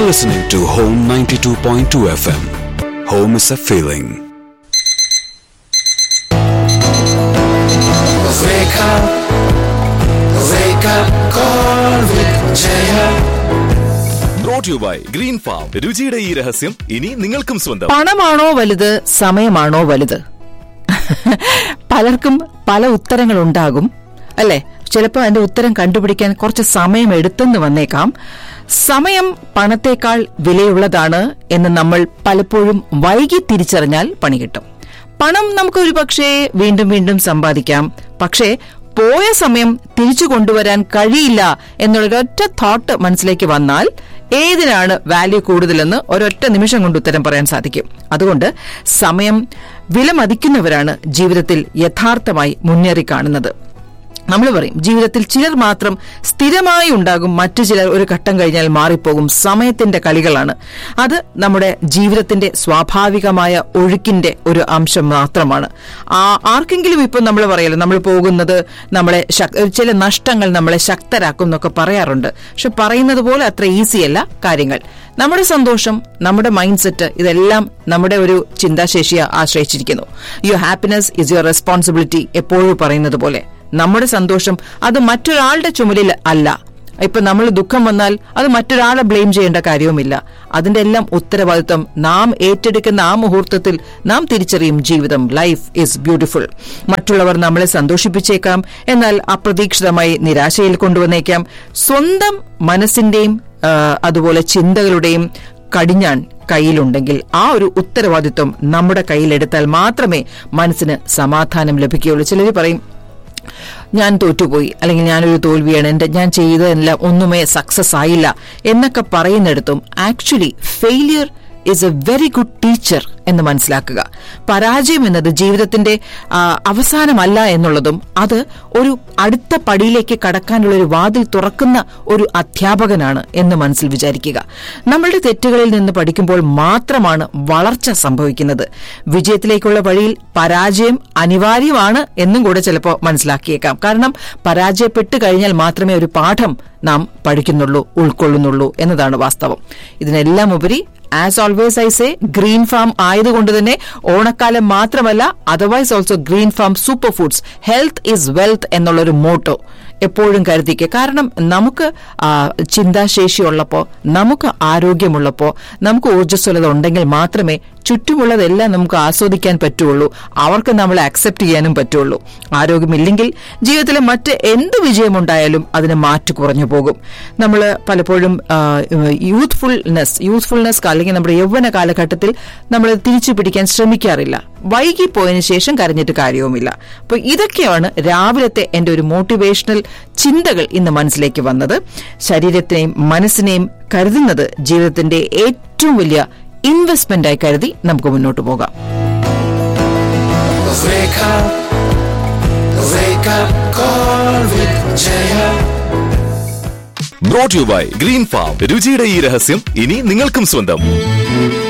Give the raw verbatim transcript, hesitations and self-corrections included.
listening to Home ninety-two point two F M. Home is a feeling. Wake up, wake up, call with Jaya. Brought to you by Green Farm. രുചിയുടെ ഈ രഹസ്യം ഇനി നിങ്ങൾക്കും സ്വന്തം. പണമാണോ വലുത്, സമയമാണോ വലുത്? പലർക്കും പല ഉത്തരങ്ങൾ ഉണ്ടാകും അല്ലെ. ചിലപ്പോൾ അതിന്റെ ഉത്തരം കണ്ടുപിടിക്കാൻ കുറച്ച് സമയം എടുത്തെന്ന് വന്നേക്കാം. സമയം പണത്തേക്കാൾ വിലയുള്ളതാണ് എന്ന് നമ്മൾ പലപ്പോഴും വൈകി തിരിച്ചറിഞ്ഞാൽ പണി കിട്ടും. പണം നമുക്ക് ഒരു പക്ഷേ വീണ്ടും വീണ്ടും സമ്പാദിക്കാം, പക്ഷേ പോയ സമയം തിരിച്ചു കൊണ്ടുവരാൻ കഴിയില്ല എന്നുള്ളൊരൊറ്റ തോട്ട് മനസ്സിലേക്ക് വന്നാൽ ഏതിനാണ് വാല്യൂ കൂടുതലെന്ന് ഒരൊറ്റ നിമിഷം കൊണ്ട് ഉത്തരം പറയാൻ സാധിക്കും. അതുകൊണ്ട് സമയം വിലമതിക്കുന്നവരാണ് ജീവിതത്തിൽ യഥാർത്ഥമായി മുന്നേറി കാണുന്നത്. നമ്മൾ പറയും ജീവിതത്തിൽ ചിലർ മാത്രം സ്ഥിരമായി ഉണ്ടാകും, മറ്റു ചിലർ ഒരു ഘട്ടം കഴിഞ്ഞാൽ മാറിപ്പോകും. സമയത്തിന്റെ കളികളാണ് അത്. നമ്മുടെ ജീവിതത്തിന്റെ സ്വാഭാവികമായ ഒഴുക്കിന്റെ ഒരു അംശം മാത്രമാണ്. ആർക്കെങ്കിലും ഇപ്പം നമ്മൾ പറയല്ലോ, നമ്മൾ പോകുന്നത് നമ്മളെ ചില നഷ്ടങ്ങൾ നമ്മളെ ശക്തരാക്കും എന്നൊക്കെ പറയാറുണ്ട്. പക്ഷെ പറയുന്നത് പോലെ അത്ര ഈസിയല്ല കാര്യങ്ങൾ. നമ്മുടെ സന്തോഷം, നമ്മുടെ മൈൻഡ് സെറ്റ്, ഇതെല്ലാം നമ്മുടെ ഒരു ചിന്താശേഷിയെ ആശ്രയിച്ചിരിക്കുന്നു. Your happiness is your responsibility എപ്പോഴും പറയുന്നത് പോലെ നമ്മുടെ സന്തോഷം അത് മറ്റൊരാളുടെ ചുമലിൽ അല്ല. ഇപ്പൊ നമ്മൾ ദുഃഖം വന്നാൽ അത് മറ്റൊരാളെ ബ്ലെയിം ചെയ്യേണ്ട കാര്യവുമില്ല. അതിന്റെ എല്ലാം ഉത്തരവാദിത്വം നാം ഏറ്റെടുക്കുന്ന ആ മുഹൂർത്തത്തിൽ നാം തിരിച്ചറിയും ജീവിതം, ലൈഫ് ഈസ് ബ്യൂട്ടിഫുൾ. മറ്റുള്ളവർ നമ്മളെ സന്തോഷിപ്പിച്ചേക്കാം, എന്നാൽ അപ്രതീക്ഷിതമായി നിരാശയിൽ കൊണ്ടുവന്നേക്കാം. സ്വന്തം മനസ്സിന്റെയും അതുപോലെ ചിന്തകളുടെയും കടിഞ്ഞാൺ കയ്യിലുണ്ടെങ്കിൽ ആ ഒരു ഉത്തരവാദിത്വം നമ്മുടെ കയ്യിലെടുത്താൽ മാത്രമേ മനസ്സിന് സമാധാനം ലഭിക്കുകയുള്ളൂ. ചിലർ പറയും ഞാൻ തോറ്റുപോയി, അല്ലെങ്കിൽ ഞാനൊരു തോൽവിയാണ്, എന്റെ ഞാൻ ചെയ്തതെല്ലാം ഒന്നുമേ സക്സസ് ആയില്ല എന്നൊക്കെ പറയുന്നിടത്തും actually failure is A very good teacher എന്ന് മനസ്സിലാക്കുക. പരാജയം എന്നത് ജീവിതത്തിന്റെ അവസാനമല്ല എന്നുള്ളതും അത് ഒരു അടുത്ത പടിയിലേക്ക് കടക്കാനുള്ള ഒരു വാതിൽ തുറക്കുന്ന ഒരു അധ്യാപകനാണ് എന്ന് മനസ്സിൽ വിചാരിക്കുക. നമ്മളുടെ തെറ്റുകളിൽ നിന്ന് പഠിക്കുമ്പോൾ മാത്രമാണ് വളർച്ച സംഭവിക്കുന്നത്. വിജയത്തിലേക്കുള്ള വഴിയിൽ പരാജയം അനിവാര്യമാണ് എന്നും കൂടെ ചിലപ്പോൾ മനസ്സിലാക്കിയേക്കാം. കാരണം പരാജയപ്പെട്ടു കഴിഞ്ഞാൽ മാത്രമേ ഒരു പാഠം നാം പഠിക്കുന്നുള്ളൂ, ഉൾക്കൊള്ളുന്നുള്ളൂ എന്നതാണ് വാസ്തവം. ഇതിനെല്ലാം ഉപരി as always I say, green farm ആയതുകൊണ്ട് തന്നെ ഓണക്കാലം മാത്രമല്ല, otherwise also green farm super foods, health is wealth എന്നുള്ളൊരു മോട്ടോ എപ്പോഴും കരുതിക്കുക. കാരണം നമുക്ക് ചിന്താശേഷിയുള്ളപ്പോൾ, നമുക്ക് ആരോഗ്യമുള്ളപ്പോൾ, നമുക്ക് ഊർജ്ജസ്വലത ഉണ്ടെങ്കിൽ മാത്രമേ ചുറ്റുമുള്ളതെല്ലാം നമുക്ക് ആസ്വദിക്കാൻ പറ്റുള്ളൂ, അവർക്ക് നമ്മളെ അക്സെപ്റ്റ് ചെയ്യാനും പറ്റുള്ളൂ. ആരോഗ്യമില്ലെങ്കിൽ ജീവിതത്തിലെ മറ്റ് എന്ത് വിജയമുണ്ടായാലും അതിന് മാറ്റു കുറഞ്ഞു പോകും. നമ്മൾ പലപ്പോഴും യൂത്ത്ഫുൾനെസ് യൂത്ത്ഫുൾനെസ് അല്ലെങ്കിൽ നമ്മുടെ യൗവന കാലഘട്ടത്തിൽ നമ്മൾ തിരിച്ചു പിടിക്കാൻ ശ്രമിക്കാറില്ല. വൈകിപ്പോയതിനു ശേഷം കരഞ്ഞിട്ട് കാര്യവുമില്ല. അപ്പോൾ ഇതൊക്കെയാണ് രാവിലത്തെ എന്റെ ഒരു മോട്ടിവേഷണൽ ചിന്തകൾ ഇന്ന് മനസ്സിലേക്ക് വന്നത്. ശരീരത്തിനെയും മനസ്സിനെയും കരുതുന്നത് ജീവിതത്തിന്റെ ഏറ്റവും വലിയ ഇൻവെസ്റ്റ്മെന്റായി കരുതി നമുക്ക് മുന്നോട്ട് പോകാം. Wake up, wake up, call with Jaya. Brought to you by Green Farm. രുചിയുടെ ഈ രഹസ്യം ഇനി നിങ്ങൾക്കും സ്വന്തം.